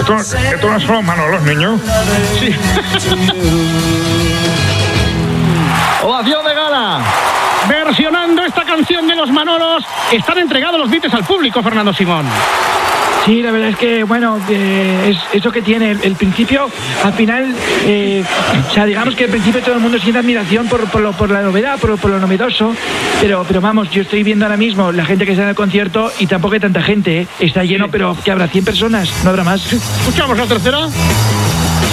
Esto no son Manolos, niño. Sí. Ovación de gala. Versionando esta canción de los Manolos, están entregados los Beatles al público, Fernando Simón. Sí, la verdad es que, bueno, es eso que tiene el principio, al final, o sea, digamos que al principio todo el mundo siente admiración por la novedad, por lo novedoso, pero vamos, yo estoy viendo ahora mismo la gente que está en el concierto y tampoco hay tanta gente, está lleno, pero que habrá 100 personas, no habrá más. Escuchamos la tercera.